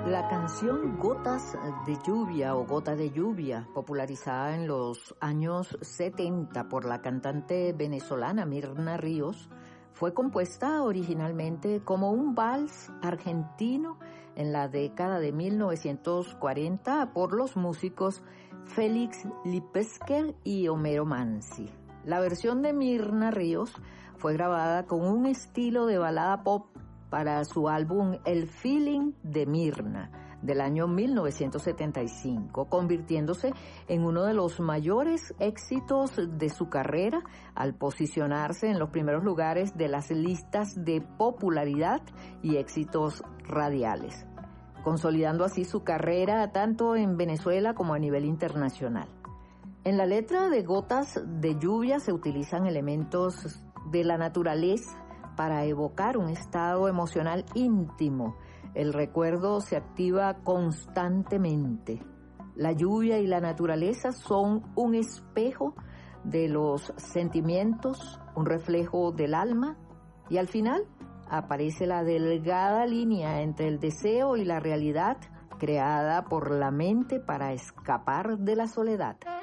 La canción Gotas de Lluvia o Gota de Lluvia, popularizada en los años 70 por la cantante venezolana Mirna Ríos, fue compuesta originalmente como un vals argentino en la década de 1940 por los músicos Félix Lipesker y Homero Manzi. La versión de Mirna Ríos fue grabada con un estilo de balada pop para su álbum El Feeling de Mirna del año 1975, convirtiéndose en uno de los mayores éxitos de su carrera al posicionarse en los primeros lugares de las listas de popularidad y éxitos radiales, consolidando así su carrera tanto en Venezuela como a nivel internacional. En la letra de Gotas de Lluvia se utilizan elementos de la naturaleza para evocar un estado emocional íntimo. El recuerdo se activa constantemente. La lluvia y la naturaleza son un espejo de los sentimientos, un reflejo del alma, y al final aparece la delgada línea entre el deseo y la realidad creada por la mente para escapar de la soledad.